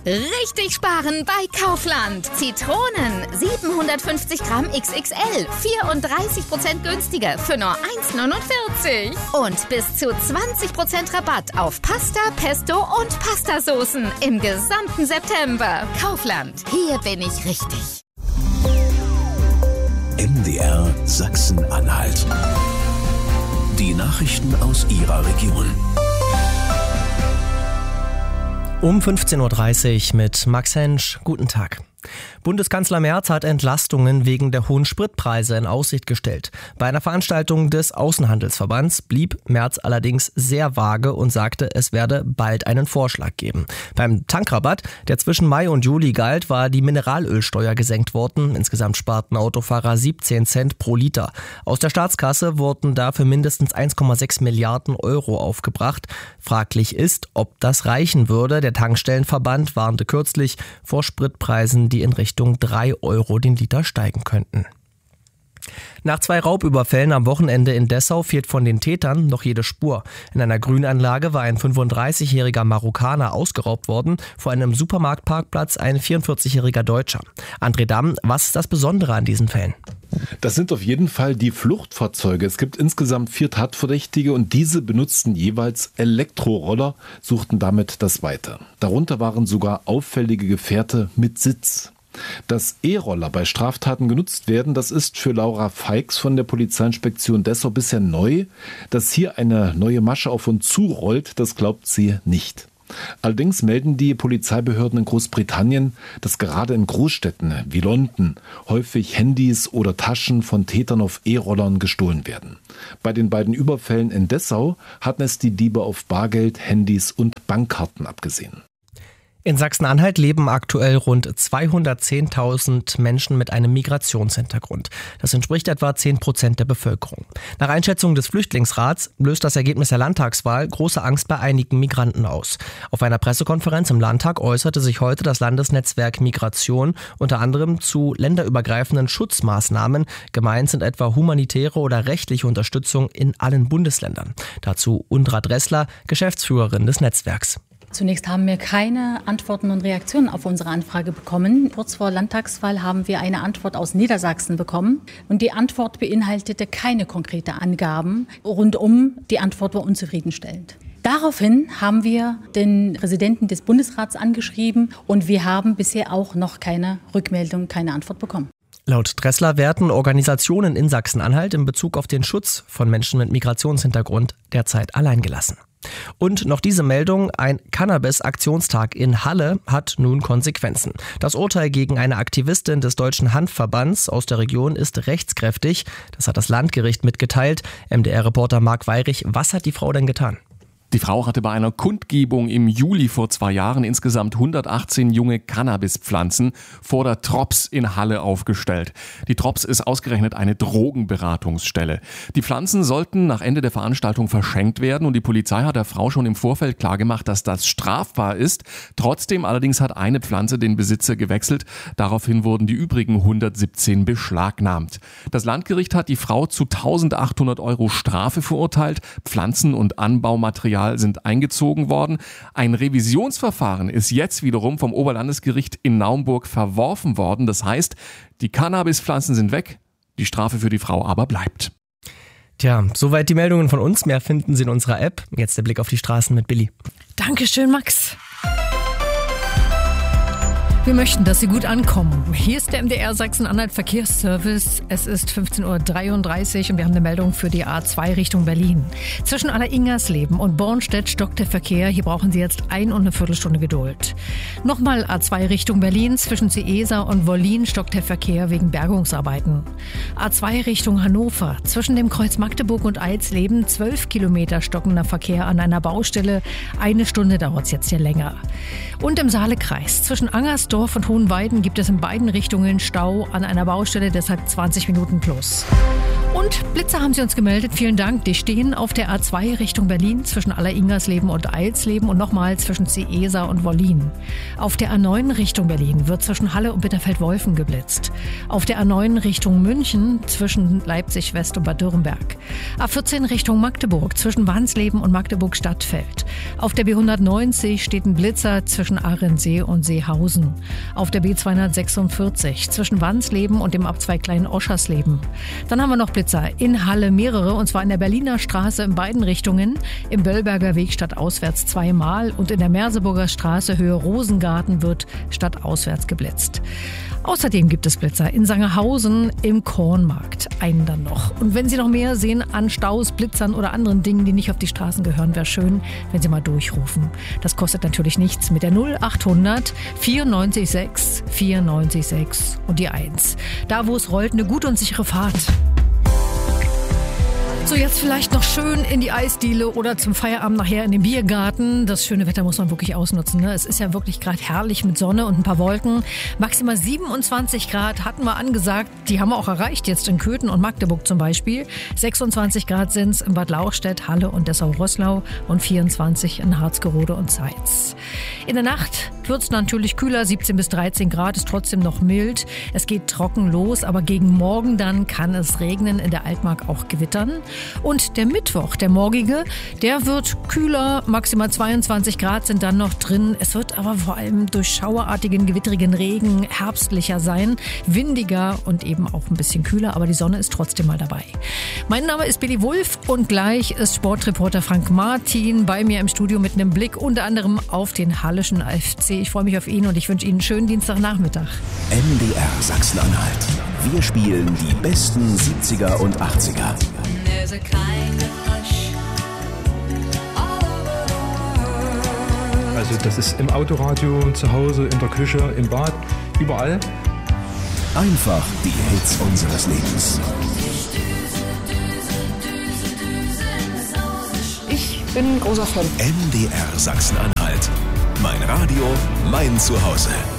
Richtig sparen bei Kaufland. Zitronen 750 Gramm XXL, 34% günstiger für nur 1,49. Und bis zu 20% Rabatt auf Pasta, Pesto und Pastasoßen im gesamten September. Kaufland, hier bin ich richtig. MDR Sachsen-Anhalt. Die Nachrichten aus Ihrer Region. Um 15.30 Uhr mit Max Hensch. Guten Tag. Bundeskanzler Merz hat Entlastungen wegen der hohen Spritpreise in Aussicht gestellt. Bei einer Veranstaltung des Außenhandelsverbands blieb Merz allerdings sehr vage und sagte, es werde bald einen Vorschlag geben. Beim Tankrabatt, der zwischen Mai und Juli galt, war die Mineralölsteuer gesenkt worden. Insgesamt sparten Autofahrer 17 Cent pro Liter. Aus der Staatskasse wurden dafür mindestens 1,6 Milliarden Euro aufgebracht. Fraglich ist, ob das reichen würde. Der Tankstellenverband warnte kürzlich vor Spritpreisen, die in Richtung 3 Euro den Liter steigen könnten. Nach 2 Raubüberfällen am Wochenende in Dessau fehlt von den Tätern noch jede Spur. In einer Grünanlage war ein 35-jähriger Marokkaner ausgeraubt worden, vor einem Supermarktparkplatz ein 44-jähriger Deutscher. André Damm, was ist das Besondere an diesen Fällen? Das sind auf jeden Fall die Fluchtfahrzeuge. Es gibt insgesamt 4 Tatverdächtige und diese benutzten jeweils Elektroroller, suchten damit das Weite. Darunter waren sogar auffällige Gefährte mit Sitz. Dass E-Roller bei Straftaten genutzt werden, das ist für Laura Feix von der Polizeiinspektion Dessau bisher neu. Dass hier eine neue Masche auf uns zurollt, das glaubt sie nicht. Allerdings melden die Polizeibehörden in Großbritannien, dass gerade in Großstädten wie London häufig Handys oder Taschen von Tätern auf E-Rollern gestohlen werden. Bei den beiden Überfällen in Dessau hatten es die Diebe auf Bargeld, Handys und Bankkarten abgesehen. In Sachsen-Anhalt leben aktuell rund 210.000 Menschen mit einem Migrationshintergrund. Das entspricht etwa 10% der Bevölkerung. Nach Einschätzung des Flüchtlingsrats löst das Ergebnis der Landtagswahl große Angst bei einigen Migranten aus. Auf einer Pressekonferenz im Landtag äußerte sich heute das Landesnetzwerk Migration unter anderem zu länderübergreifenden Schutzmaßnahmen. Gemeint sind etwa humanitäre oder rechtliche Unterstützung in allen Bundesländern. Dazu Undra Dressler, Geschäftsführerin des Netzwerks. Zunächst haben wir keine Antworten und Reaktionen auf unsere Anfrage bekommen. Kurz vor Landtagswahl haben wir eine Antwort aus Niedersachsen bekommen. Und die Antwort beinhaltete keine konkreten Angaben. Rundum, die Antwort war unzufriedenstellend. Daraufhin haben wir den Präsidenten des Bundesrats angeschrieben und wir haben bisher auch noch keine Rückmeldung, keine Antwort bekommen. Laut Dressler werden Organisationen in Sachsen-Anhalt in Bezug auf den Schutz von Menschen mit Migrationshintergrund derzeit allein gelassen. Und noch diese Meldung, ein Cannabis-Aktionstag in Halle hat nun Konsequenzen. Das Urteil gegen eine Aktivistin des Deutschen Hanfverbands aus der Region ist rechtskräftig. Das hat das Landgericht mitgeteilt. MDR-Reporter Marc Weyrich, was hat die Frau denn getan? Die Frau hatte bei einer Kundgebung im Juli vor 2 Jahren insgesamt 118 junge Cannabispflanzen vor der Trops in Halle aufgestellt. Die Trops ist ausgerechnet eine Drogenberatungsstelle. Die Pflanzen sollten nach Ende der Veranstaltung verschenkt werden und die Polizei hat der Frau schon im Vorfeld klargemacht, dass das strafbar ist. Trotzdem allerdings hat eine Pflanze den Besitzer gewechselt. Daraufhin wurden die übrigen 117 beschlagnahmt. Das Landgericht hat die Frau zu 1.800 € Strafe verurteilt. Pflanzen- und Anbaumaterial sind eingezogen worden. Ein Revisionsverfahren ist jetzt wiederum vom Oberlandesgericht in Naumburg verworfen worden. Das heißt, die Cannabispflanzen sind weg, die Strafe für die Frau aber bleibt. Tja, soweit die Meldungen von uns. Mehr finden Sie in unserer App. Jetzt der Blick auf die Straßen mit Billy. Dankeschön, Max. Wir möchten, dass Sie gut ankommen. Hier ist der MDR Sachsen-Anhalt Verkehrsservice. Es ist 15.33 Uhr und wir haben eine Meldung für die A2 Richtung Berlin. Zwischen Alleringersleben und Bornstedt stockt der Verkehr. Hier brauchen Sie jetzt 1,25 Stunden Geduld. Nochmal A2 Richtung Berlin. Zwischen Seesa und Wollin stockt der Verkehr wegen Bergungsarbeiten. A2 Richtung Hannover. Zwischen dem Kreuz Magdeburg und Eisleben 12 Kilometer stockender Verkehr an einer Baustelle. 1 Stunde dauert es jetzt hier länger. Und im Saalekreis. Zwischen Angersdorf und Hohenweiden gibt es in beiden Richtungen Stau an einer Baustelle, deshalb 20 Minuten plus. Und Und Blitzer haben Sie uns gemeldet, vielen Dank. Die stehen auf der A2 Richtung Berlin zwischen Alleringersleben und Eilsleben und nochmal zwischen Ciesa und Wollin. Auf der A9 Richtung Berlin wird zwischen Halle und Bitterfeld-Wolfen geblitzt. Auf der A9 Richtung München zwischen Leipzig West und Bad Dürrenberg. A14 Richtung Magdeburg zwischen Wansleben und Magdeburg-Stadtfeld. Auf der B190 steht ein Blitzer zwischen Ahrensee und Seehausen. Auf der B246 zwischen Wansleben und dem Abzweig Klein-Oschersleben. Dann haben wir noch Blitzer in Halle mehrere, und zwar in der Berliner Straße in beiden Richtungen, im Böllberger Weg stadtauswärts zweimal und in der Merseburger Straße Höhe Rosengarten wird stadtauswärts geblitzt. Außerdem gibt es Blitzer in Sangerhausen im Kornmarkt, einen dann noch. Und wenn Sie noch mehr sehen an Staus, Blitzern oder anderen Dingen, die nicht auf die Straßen gehören, wäre schön, wenn Sie mal durchrufen. Das kostet natürlich nichts mit der 0800 94 94 6 und die 1. Da, wo es rollt, eine gute und sichere Fahrt. So, jetzt vielleicht noch schön in die Eisdiele oder zum Feierabend nachher in den Biergarten. Das schöne Wetter muss man wirklich ausnutzen, ne? Es ist ja wirklich gerade herrlich mit Sonne und ein paar Wolken. Maximal 27 Grad hatten wir angesagt. Die haben wir auch erreicht jetzt in Köthen und Magdeburg zum Beispiel. 26 Grad sind es in Bad Lauchstädt, Halle und Dessau-Roßlau und 24 in Harzgerode und Zeitz. In der Nacht wird es natürlich kühler, 17 bis 13 Grad, ist trotzdem noch mild. Es geht trocken los, aber gegen morgen dann kann es regnen, in der Altmark auch gewittern. Und der Mittwoch, der morgige, der wird kühler, maximal 22 Grad sind dann noch drin. Es wird aber vor allem durch schauerartigen, gewittrigen Regen herbstlicher sein, windiger und eben auch ein bisschen kühler, aber die Sonne ist trotzdem mal dabei. Mein Name ist Billy Wulff und gleich ist Sportreporter Frank Martin bei mir im Studio mit einem Blick unter anderem auf den Hallischen FC. Ich freue mich auf ihn und ich wünsche Ihnen einen schönen Dienstagnachmittag. MDR Sachsen-Anhalt. Wir spielen die besten 70er und 80er. Also das ist im Autoradio, zu Hause, in der Küche, im Bad, überall. Einfach die Hits unseres Lebens. Ich bin ein großer Fan. MDR Sachsen-Anhalt. Mein Radio, mein Zuhause.